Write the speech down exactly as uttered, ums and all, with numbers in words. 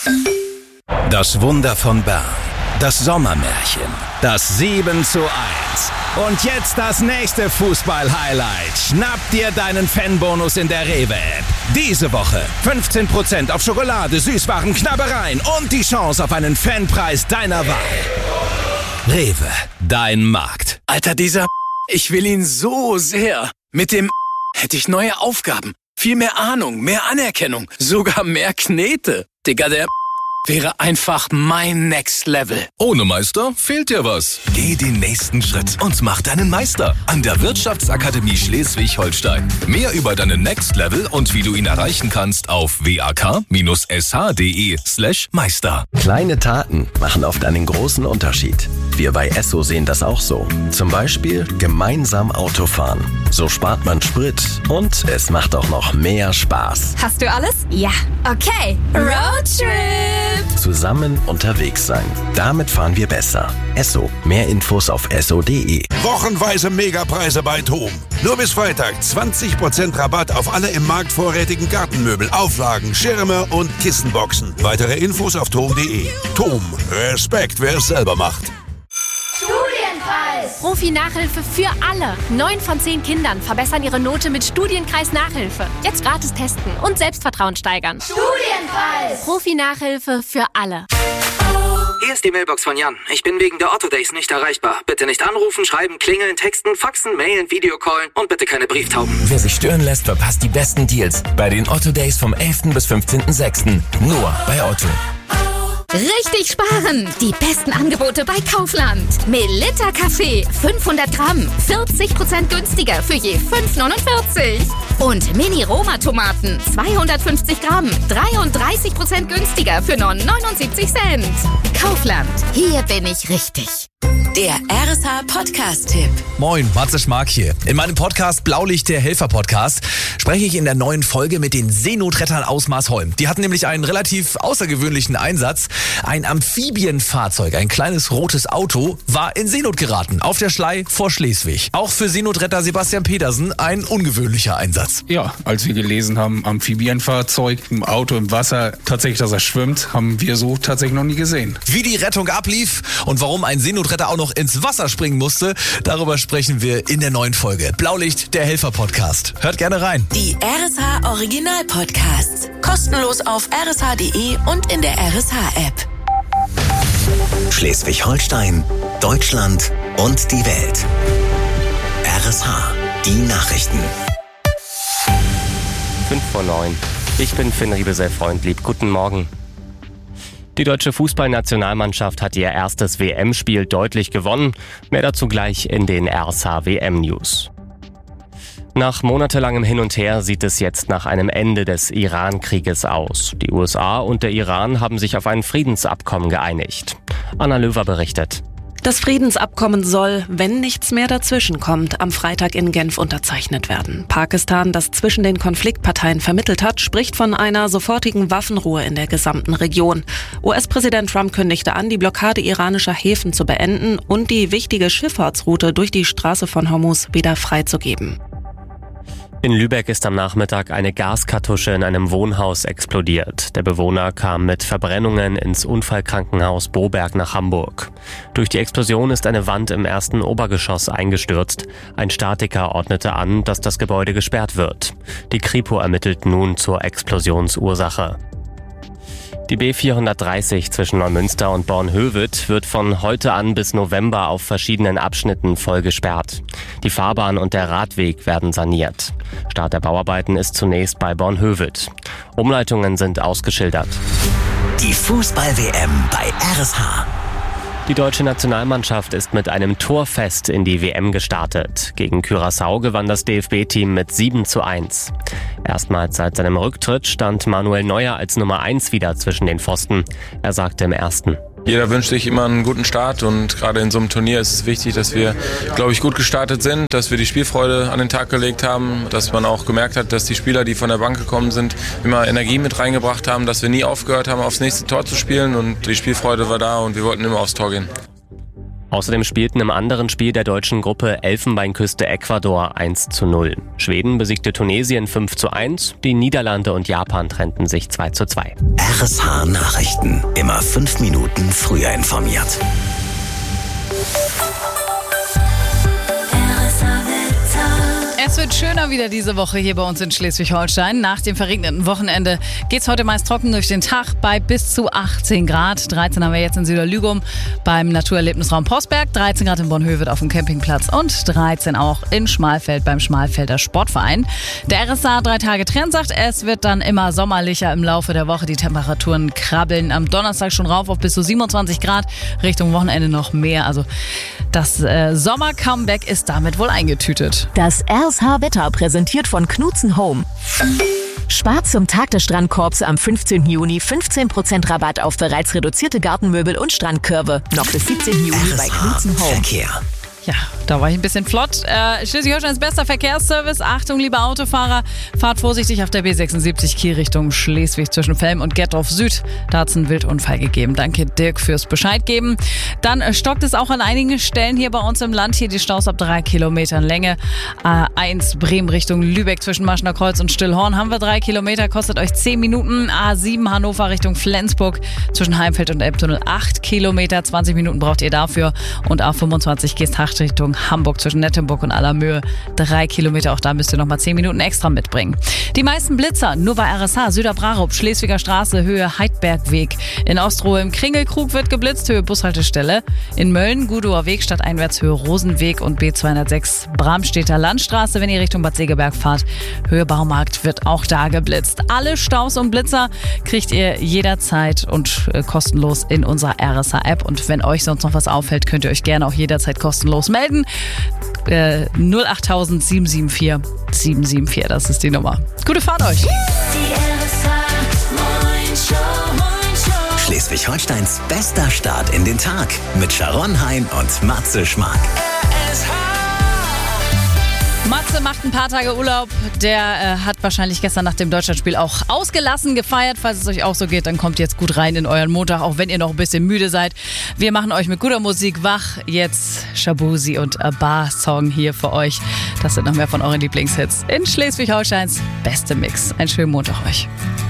Das Wunder von Bern. Das Sommermärchen. Das sieben zu eins. Und jetzt das nächste Fußball-Highlight. Schnapp dir deinen Fanbonus in der Rewe-App. Diese Woche fünfzehn Prozent auf Schokolade, Süßwaren, Knabbereien und die Chance auf einen Fanpreis deiner Wahl. Rewe, dein Markt. Alter, dieser ich will ihn so sehr. Mit dem hätte ich neue Aufgaben, viel mehr Ahnung, mehr Anerkennung, sogar mehr Knete. Digga, der wäre einfach mein Next Level. Ohne Meister fehlt dir was. Geh den nächsten Schritt und mach deinen Meister an der Wirtschaftsakademie Schleswig-Holstein. Mehr über deinen Next Level und wie du ihn erreichen kannst auf wak-sh.de slash Meister. Kleine Taten machen oft einen großen Unterschied. Wir bei Esso sehen das auch so. Zum Beispiel gemeinsam Autofahren. So spart man Sprit und es macht auch noch mehr Spaß. Hast du alles? Ja. Okay. Roadtrip! Zusammen unterwegs sein. Damit fahren wir besser. Esso. Mehr Infos auf esso punkt de. Wochenweise Megapreise bei TOM. Nur bis Freitag zwanzig Prozent Rabatt auf alle im Markt vorrätigen Gartenmöbel, Auflagen, Schirme und Kissenboxen. Weitere Infos auf tom punkt de. TOM. Respekt, wer es selber macht. Studienkreis. Profi-Nachhilfe für alle. Neun von zehn Kindern verbessern ihre Note mit Studienkreis-Nachhilfe. Jetzt gratis testen und Selbstvertrauen steigern. Studienkreis. Profi-Nachhilfe für alle. Hier ist die Mailbox von Jan. Ich bin wegen der Otto Days nicht erreichbar. Bitte nicht anrufen, schreiben, klingeln, texten, faxen, mailen, Videocallen und bitte keine Brieftauben. Wer sich stören lässt, verpasst die besten Deals bei den Otto Days vom elften bis fünfzehnten sechsten Nur bei Otto. Richtig sparen! Die besten Angebote bei Kaufland. Melitta Kaffee, fünfhundert Gramm, vierzig Prozent günstiger für je fünf neunundvierzig. Und Mini-Roma-Tomaten, zweihundertfünfzig Gramm, dreiunddreißig Prozent günstiger für nur neunundsiebzig Cent. Kaufland, hier bin ich richtig. Der R S H-Podcast-Tipp. Moin, Matze Schmark hier. In meinem Podcast Blaulicht, der Helfer-Podcast, spreche ich in der neuen Folge mit den Seenotrettern aus Marsholm. Die hatten nämlich einen relativ außergewöhnlichen Einsatz. Ein Amphibienfahrzeug, ein kleines rotes Auto, war in Seenot geraten, auf der Schlei vor Schleswig. Auch für Seenotretter Sebastian Petersen ein ungewöhnlicher Einsatz. Ja, als wir gelesen haben, Amphibienfahrzeug im Auto im Wasser, tatsächlich, dass er schwimmt, haben wir so tatsächlich noch nie gesehen. Wie die Rettung ablief und warum ein Seenotretter auch noch ins Wasser springen musste, darüber sprechen wir in der neuen Folge. Blaulicht, der Helfer-Podcast. Hört gerne rein. Die R S H-Original-Podcasts. Kostenlos auf r s h punkt de und in der R S H-App. Schleswig-Holstein, Deutschland und die Welt. R S H, die Nachrichten. fünf vor neun. Ich bin Finn Riebesell-Freundlieb. Guten Morgen. Die deutsche Fußballnationalmannschaft hat ihr erstes W M-Spiel deutlich gewonnen. Mehr dazu gleich in den R S H-W M-News. Nach monatelangem Hin und Her sieht es jetzt nach einem Ende des Iran-Krieges aus. Die U S A und der Iran haben sich auf ein Friedensabkommen geeinigt. Anna Löwer berichtet. Das Friedensabkommen soll, wenn nichts mehr dazwischenkommt, am Freitag in Genf unterzeichnet werden. Pakistan, das zwischen den Konfliktparteien vermittelt hat, spricht von einer sofortigen Waffenruhe in der gesamten Region. U S-Präsident Trump kündigte an, die Blockade iranischer Häfen zu beenden und die wichtige Schifffahrtsroute durch die Straße von Hormuz wieder freizugeben. In Lübeck ist am Nachmittag eine Gaskartusche in einem Wohnhaus explodiert. Der Bewohner kam mit Verbrennungen ins Unfallkrankenhaus Boberg nach Hamburg. Durch die Explosion ist eine Wand im ersten Obergeschoss eingestürzt. Ein Statiker ordnete an, dass das Gebäude gesperrt wird. Die Kripo ermittelt nun zur Explosionsursache. Die B vierhundertdreißig zwischen Neumünster und Bornhöved wird von heute an bis November auf verschiedenen Abschnitten voll gesperrt. Die Fahrbahn und der Radweg werden saniert. Start der Bauarbeiten ist zunächst bei Bornhöved. Umleitungen sind ausgeschildert. Die Fußball-W M bei R S H. Die deutsche Nationalmannschaft ist mit einem Torfest in die W M gestartet. Gegen Curaçao gewann das D F B-Team mit sieben zu eins. Erstmals seit seinem Rücktritt stand Manuel Neuer als Nummer eins wieder zwischen den Pfosten. Er sagte im ersten: Jeder wünscht sich immer einen guten Start und gerade in so einem Turnier ist es wichtig, dass wir, glaube ich, gut gestartet sind, dass wir die Spielfreude an den Tag gelegt haben, dass man auch gemerkt hat, dass die Spieler, die von der Bank gekommen sind, immer Energie mit reingebracht haben, dass wir nie aufgehört haben, aufs nächste Tor zu spielen und die Spielfreude war da und wir wollten immer aufs Tor gehen. Außerdem spielten im anderen Spiel der deutschen Gruppe Elfenbeinküste Ecuador eins zu null. Schweden besiegte Tunesien fünf zu eins, die Niederlande und Japan trennten sich zwei zu zwei. R S H Nachrichten, immer fünf Minuten früher informiert. Es wird schöner wieder diese Woche hier bei uns in Schleswig-Holstein. Nach dem verregneten Wochenende geht's heute meist trocken durch den Tag bei bis zu achtzehn Grad. dreizehn haben wir jetzt in Süderlügum beim Naturerlebnisraum Postberg, dreizehn Grad in Bornhöved auf dem Campingplatz und dreizehn auch in Schmalfeld beim Schmalfelder Sportverein. Der R S A drei Tage Trend sagt, es wird dann immer sommerlicher im Laufe der Woche. Die Temperaturen krabbeln am Donnerstag schon rauf auf bis zu siebenundzwanzig Grad, Richtung Wochenende noch mehr. Also das äh, Sommer-Comeback ist damit wohl eingetütet. Das R S H-Wetter präsentiert von Knudsen Home. Spart zum Tag des Strandkorbs am fünfzehnten Juni fünfzehn Prozent Rabatt auf bereits reduzierte Gartenmöbel und Strandkörbe. Noch bis siebzehnten Juni bei Knudsen Home. Verkehr. Ja, da war ich ein bisschen flott. Äh, Schleswig-Holsteins bester Verkehrsservice. Achtung, liebe Autofahrer, fahrt vorsichtig auf der B sechsundsiebzig Kiel Richtung Schleswig zwischen Velm und Gettorf Süd. Da hat es einen Wildunfall gegeben. Danke, Dirk, fürs Bescheid geben. Dann äh, stockt es auch an einigen Stellen hier bei uns im Land. Hier die Staus ab drei Kilometern Länge. A eins Bremen Richtung Lübeck zwischen Maschner Kreuz und Stillhorn haben wir drei Kilometer, kostet euch zehn Minuten. A sieben Hannover Richtung Flensburg zwischen Heimfeld und Elbtunnel acht Kilometer, zwanzig Minuten braucht ihr dafür. Und A fünfundzwanzig Geesthacht Richtung Hamburg zwischen Nettenburg und Allermöhe. Drei Kilometer, auch da müsst ihr nochmal zehn Minuten extra mitbringen. Die meisten Blitzer nur bei R S H, Süderbrarup, Schleswiger Straße, Höhe Heidbergweg. In Ostrohe im Kringelkrug wird geblitzt, Höhe Bushaltestelle. In Mölln, Gudower Weg, stadteinwärts Höhe Rosenweg und B zweihundertsechs Bramstedter Landstraße, wenn ihr Richtung Bad Segeberg fahrt. Höhe Baumarkt wird auch da geblitzt. Alle Staus und Blitzer kriegt ihr jederzeit und äh, kostenlos in unserer R S H-App. Und wenn euch sonst noch was auffällt, könnt ihr euch gerne auch jederzeit kostenlos melden. Äh, null acht null null sieben sieben vier sieben sieben vier, das ist die Nummer. Gute Fahrt euch! Schleswig-Holsteins bester Start in den Tag mit Sharon Hein und Matze Schmark. Matze macht ein paar Tage Urlaub. Der äh, hat wahrscheinlich gestern nach dem Deutschlandspiel auch ausgelassen gefeiert. Falls es euch auch so geht, dann kommt jetzt gut rein in euren Montag, auch wenn ihr noch ein bisschen müde seid. Wir machen euch mit guter Musik wach. Jetzt Shabuzi und A Bar Song hier für euch. Das sind noch mehr von euren Lieblingshits in Schleswig-Holsteins beste Mix. Einen schönen Montag euch.